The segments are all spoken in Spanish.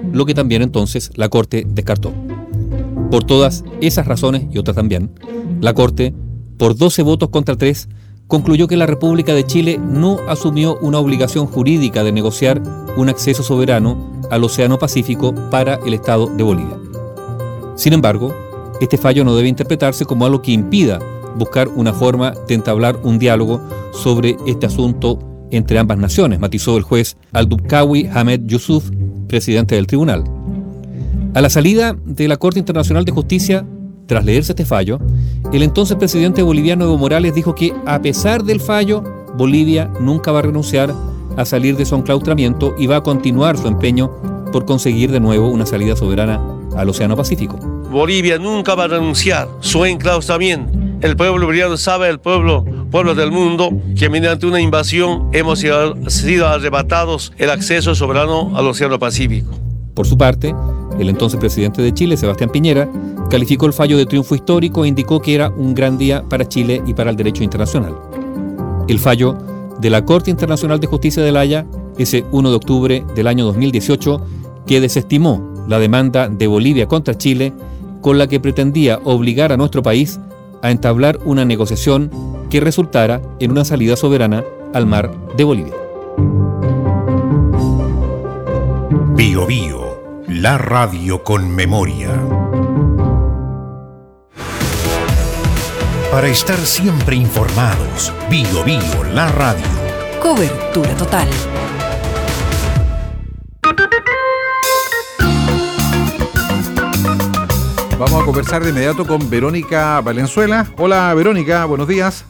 lo que también entonces la Corte descartó. Por todas esas razones y otras también, la Corte, por 12 votos contra 3, concluyó que la República de Chile no asumió una obligación jurídica de negociar un acceso soberano al Océano Pacífico para el Estado de Bolivia. Sin embargo, este fallo no debe interpretarse como algo que impida buscar una forma de entablar un diálogo sobre este asunto entre ambas naciones, matizó el juez Al-Dubkawi Hamed Yusuf, presidente del tribunal. A la salida de la Corte Internacional de Justicia, tras leerse este fallo, el entonces presidente boliviano Evo Morales dijo que, a pesar del fallo, Bolivia nunca va a renunciar a salir de su enclaustramiento y va a continuar su empeño por conseguir de nuevo una salida soberana al Océano Pacífico. Bolivia nunca va a renunciar a su enclaustramiento. El pueblo boliviano sabe, el pueblo del mundo, que mediante una invasión hemos sido arrebatados el acceso soberano al Océano Pacífico. Por su parte, el entonces presidente de Chile, Sebastián Piñera, calificó el fallo de triunfo histórico e indicó que era un gran día para Chile y para el derecho internacional. El fallo de la Corte Internacional de Justicia de La Haya, ese 1 de octubre del año 2018, que desestimó la demanda de Bolivia contra Chile, con la que pretendía obligar a nuestro país a entablar una negociación que resultara en una salida soberana al mar de Bolivia. Bio Bio, la radio con memoria. Para estar siempre informados, Bio Bio, la radio. Cobertura total. Vamos a conversar de inmediato con Verónica Valenzuela. Hola Verónica, buenos días.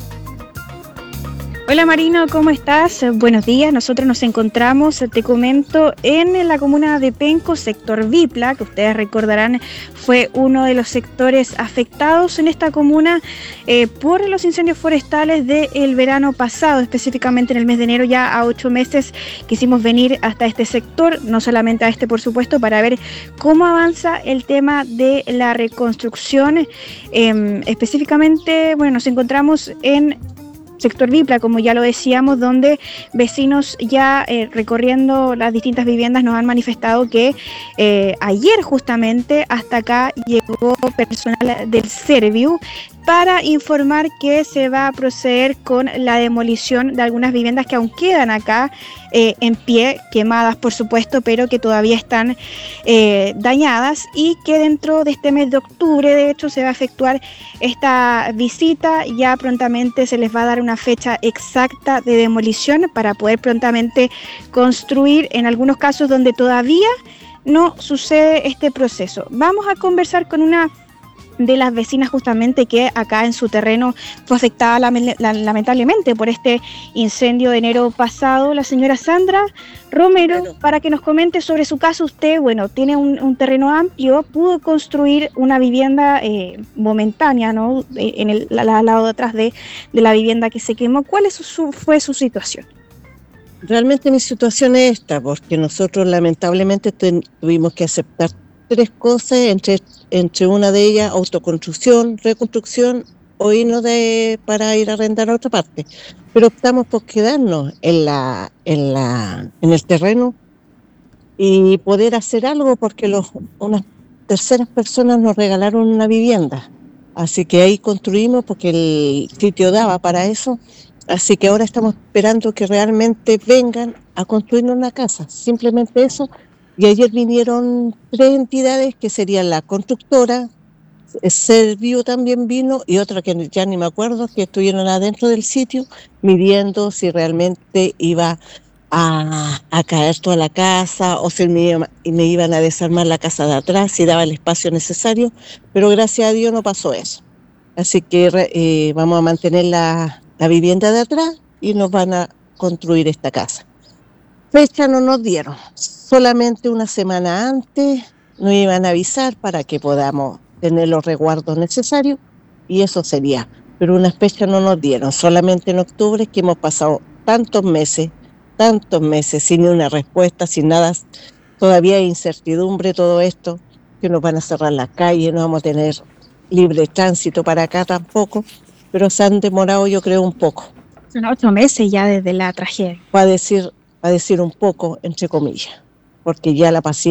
Hola Marino, ¿cómo estás? Buenos días, nosotros nos encontramos, te comento, en la comuna de Penco, sector Vipla, que ustedes recordarán fue uno de los sectores afectados en esta comuna por los incendios forestales del verano pasado, específicamente en el mes de enero, ya a 8 meses quisimos venir hasta este sector, no solamente a este por supuesto, para ver cómo avanza el tema de la reconstrucción. Específicamente, bueno, nos encontramos en sector Vipla, como ya lo decíamos, donde vecinos ya recorriendo las distintas viviendas nos han manifestado que ayer justamente hasta acá llegó personal del Serviu para informar que se va a proceder con la demolición de algunas viviendas que aún quedan acá en pie, quemadas por supuesto, pero que todavía están dañadas, y que dentro de este mes de octubre de hecho se va a efectuar esta visita. Ya prontamente se les va a dar una fecha exacta de demolición para poder prontamente construir en algunos casos donde todavía no sucede este proceso. Vamos a conversar con una de las vecinas justamente que acá en su terreno fue afectada lamentablemente por este incendio de enero pasado, la señora Sandra Romero, para que nos comente sobre su caso. Usted, bueno, tiene un terreno amplio, pudo construir una vivienda momentánea, ¿no? En el lado de atrás de la vivienda que se quemó. ¿Cuál fue su situación? Realmente mi situación es esta, porque nosotros lamentablemente tuvimos que aceptar 3 cosas, entre una de ellas autoconstrucción, reconstrucción o irnos para ir a arrendar a otra parte. Pero optamos por quedarnos en el terreno y poder hacer algo, porque unas terceras personas nos regalaron una vivienda. Así que ahí construimos porque el sitio daba para eso. Así que ahora estamos esperando que realmente vengan a construirnos una casa, simplemente eso. Y ayer vinieron 3 entidades que serían la constructora, Serviu también vino, y otra que ya ni me acuerdo, que estuvieron adentro del sitio midiendo si realmente iba a caer toda la casa o si me iban a desarmar la casa de atrás, si daba el espacio necesario, pero gracias a Dios no pasó eso. Así que vamos a mantener la vivienda de atrás y nos van a construir esta casa. Fecha no nos dieron, solamente una semana antes nos iban a avisar para que podamos tener los resguardos necesarios y eso sería, pero una fecha no nos dieron, solamente en octubre, que hemos pasado tantos meses sin una respuesta, sin nada, todavía hay incertidumbre, todo esto, que nos van a cerrar las calles, no vamos a tener libre tránsito para acá tampoco, pero se han demorado yo creo un poco. Son 8 meses ya desde la tragedia. Va a decir un poco, entre comillas, porque ya la paciencia